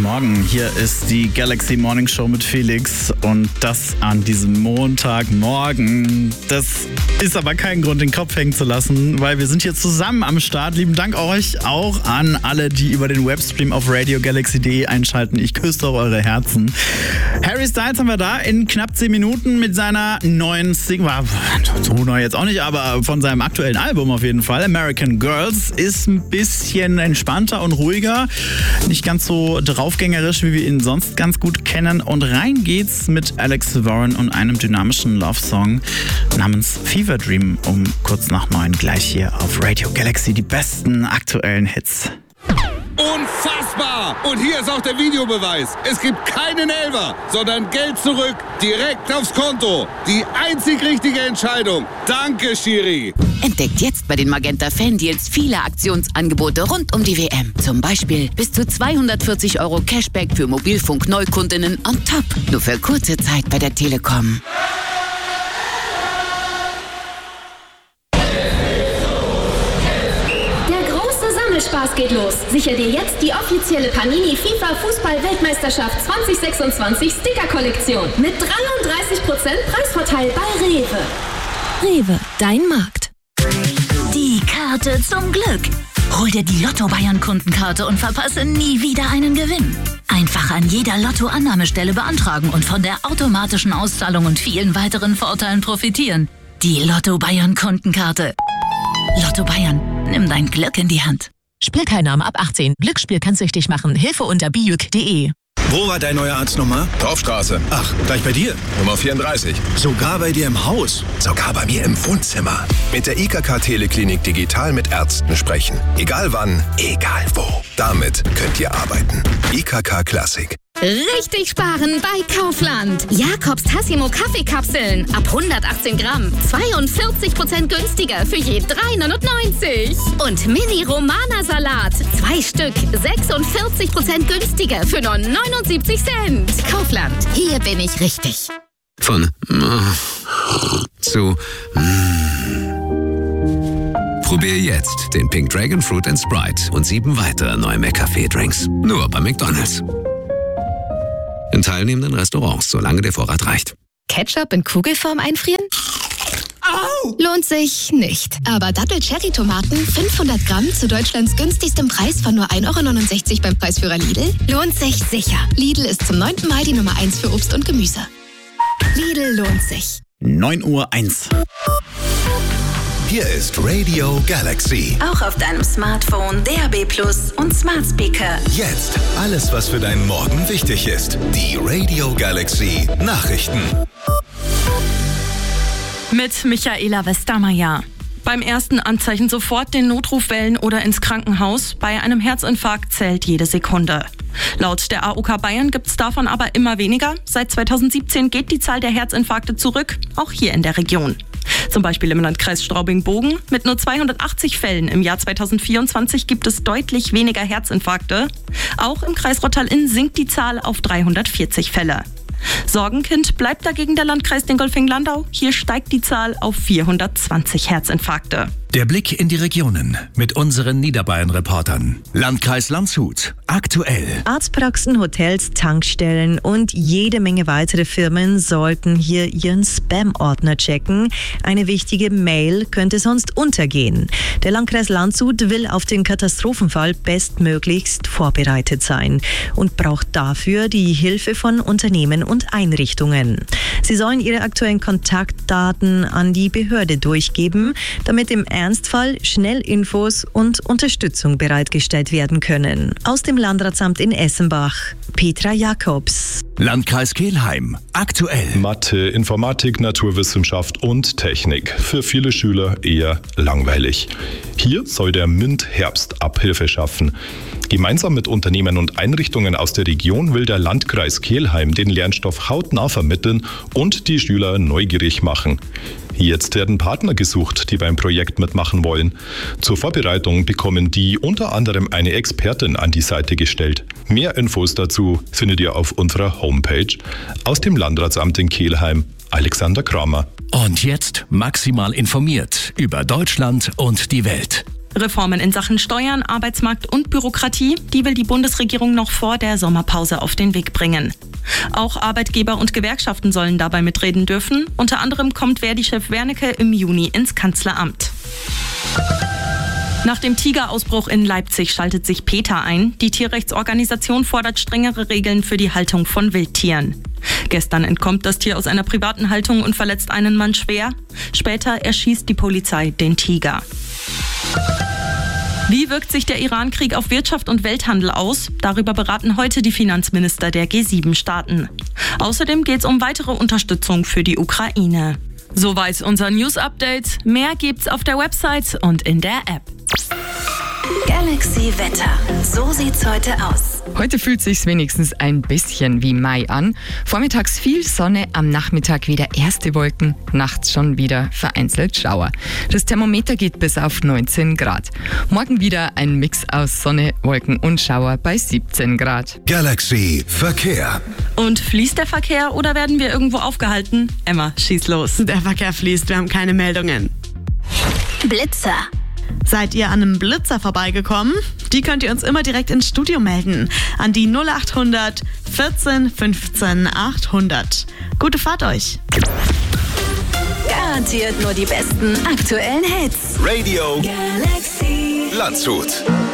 Morgen. Hier ist die Galaxy Morning Show mit Felix und das an diesem Montagmorgen. Das ist aber kein Grund, den Kopf hängen zu lassen, weil wir sind hier zusammen am Start. Lieben Dank euch auch an alle, die über den Webstream auf radiogalaxy.de einschalten. Ich küsse doch eure Herzen. Harry Styles haben wir da in knapp 10 Minuten mit seiner neuen Single. So neu jetzt auch nicht, aber von seinem aktuellen Album auf jeden Fall. American Girls ist ein bisschen entspannter und ruhiger. Nicht ganz so draufgängerisch, wie wir ihn sonst ganz gut kennen. Und rein geht's mit Alex Warren und einem dynamischen Love-Song namens Fever Dream um kurz nach 9 gleich hier auf Radio Galaxy. Die besten aktuellen Hits. Unfassbar! Und hier ist auch der Videobeweis. Es gibt keinen Elfer, sondern Geld zurück, direkt aufs Konto. Die einzig richtige Entscheidung. Danke, Schiri. Entdeckt jetzt bei den Magenta Fan-Deals viele Aktionsangebote rund um die WM. Zum Beispiel bis zu 240 € Cashback für Mobilfunk-Neukundinnen on top. Nur für kurze Zeit bei der Telekom. Spaß geht los. Sicher dir jetzt die offizielle Panini FIFA Fußball-Weltmeisterschaft 2026 Sticker-Kollektion mit 33% Preisvorteil bei Rewe. Rewe, dein Markt. Die Karte zum Glück. Hol dir die Lotto Bayern Kundenkarte und verpasse nie wieder einen Gewinn. Einfach an jeder Lotto-Annahmestelle beantragen und von der automatischen Auszahlung und vielen weiteren Vorteilen profitieren. Die Lotto Bayern Kundenkarte. Lotto Bayern, nimm dein Glück in die Hand. Spielteilnahme ab 18. Glücksspiel kann süchtig machen. Hilfe unter bijuk.de. Wo war dein neuer Arztnummer? Dorfstraße. Ach, gleich bei dir? Nummer 34. Sogar bei dir im Haus? Sogar bei mir im Wohnzimmer. Mit der IKK Teleklinik digital mit Ärzten sprechen. Egal wann, egal wo. Damit könnt ihr arbeiten. IKK Classic. Richtig sparen bei Kaufland. Jakobs Tassimo Kaffeekapseln ab 118 Gramm. 42% günstiger für je 3,99. Und Mini Romana Salat. 2 Stück. 46% günstiger für nur 79 Cent. Kaufland. Hier bin ich richtig. Von zu Probier jetzt den Pink Dragon Fruit & Sprite und 7 weitere neue McCafé-Drinks. Nur bei McDonald's. In teilnehmenden Restaurants, solange der Vorrat reicht. Ketchup in Kugelform einfrieren? Au! Lohnt sich nicht. Aber Dattel-Cherry-Tomaten 500 Gramm zu Deutschlands günstigstem Preis von nur 1,69 € beim Preisführer Lidl? Lohnt sich sicher. Lidl ist zum 9. Mal die Nummer 1 für Obst und Gemüse. Lidl lohnt sich. 9:01 Uhr. Hier ist Radio Galaxy. Auch auf deinem Smartphone, DAB+ und Smart Speaker. Jetzt alles, was für deinen Morgen wichtig ist. Die Radio Galaxy Nachrichten. Mit Michaela Westermeier. Beim ersten Anzeichen sofort den Notruf wählen oder ins Krankenhaus. Bei einem Herzinfarkt zählt jede Sekunde. Laut der AOK Bayern gibt es davon aber immer weniger. Seit 2017 geht die Zahl der Herzinfarkte zurück, auch hier in der Region. Zum Beispiel im Landkreis Straubing-Bogen. Mit nur 280 Fällen im Jahr 2024 gibt es deutlich weniger Herzinfarkte. Auch im Kreis Rottal-Inn sinkt die Zahl auf 340 Fälle. Sorgenkind bleibt dagegen der Landkreis Dingolfing-Landau. Hier steigt die Zahl auf 420 Herzinfarkte. Der Blick in die Regionen mit unseren Niederbayern-Reportern. Landkreis Landshut. Aktuell. Arztpraxen, Hotels, Tankstellen und jede Menge weitere Firmen sollten hier ihren Spam-Ordner checken. Eine wichtige Mail könnte sonst untergehen. Der Landkreis Landshut will auf den Katastrophenfall bestmöglichst vorbereitet sein und braucht dafür die Hilfe von Unternehmen und Einrichtungen. Sie sollen ihre aktuellen Kontaktdaten an die Behörde durchgeben, damit im Ernstfall schnell Infos und Unterstützung bereitgestellt werden können. Aus dem Landratsamt in Essenbach, Petra Jakobs. Landkreis Kelheim. Aktuell. Mathe, Informatik, Naturwissenschaft und Technik. Für viele Schüler eher langweilig. Hier soll der MINT-Herbst Abhilfe schaffen. Gemeinsam mit Unternehmen und Einrichtungen aus der Region will der Landkreis Kelheim den Lernstoff hautnah vermitteln und die Schüler neugierig machen. Jetzt werden Partner gesucht, die beim Projekt mitmachen wollen. Zur Vorbereitung bekommen die unter anderem eine Expertin an die Seite gestellt. Mehr Infos dazu findet ihr auf unserer Homepage. Aus dem Landratsamt in Kelheim, Alexander Kramer. Und jetzt maximal informiert über Deutschland und die Welt. Reformen in Sachen Steuern, Arbeitsmarkt und Bürokratie, die will die Bundesregierung noch vor der Sommerpause auf den Weg bringen. Auch Arbeitgeber und Gewerkschaften sollen dabei mitreden dürfen. Unter anderem kommt Verdi-Chef Wernicke im Juni ins Kanzleramt. Nach dem Tigerausbruch in Leipzig schaltet sich PETA ein. Die Tierrechtsorganisation fordert strengere Regeln für die Haltung von Wildtieren. Gestern entkommt das Tier aus einer privaten Haltung und verletzt einen Mann schwer. Später erschießt die Polizei den Tiger. Wie wirkt sich der Iran-Krieg auf Wirtschaft und Welthandel aus? Darüber beraten heute die Finanzminister der G7-Staaten. Außerdem geht es um weitere Unterstützung für die Ukraine. Soweit unser News-Update. Mehr gibt's auf der Website und in der App. Galaxy Wetter. So sieht's heute aus. Heute fühlt sich's wenigstens ein bisschen wie Mai an. Vormittags viel Sonne, am Nachmittag wieder erste Wolken, nachts schon wieder vereinzelt Schauer. Das Thermometer geht bis auf 19 Grad. Morgen wieder ein Mix aus Sonne, Wolken und Schauer bei 17 Grad. Galaxy Verkehr. Und fließt der Verkehr oder werden wir irgendwo aufgehalten? Emma, schieß los. Der Verkehr fließt, wir haben keine Meldungen. Blitzer. Seid ihr an einem Blitzer vorbeigekommen? Die könnt ihr uns immer direkt ins Studio melden. An die 0800 14 15 800. Gute Fahrt euch. Garantiert nur die besten aktuellen Hits. Radio Galaxy Landshut.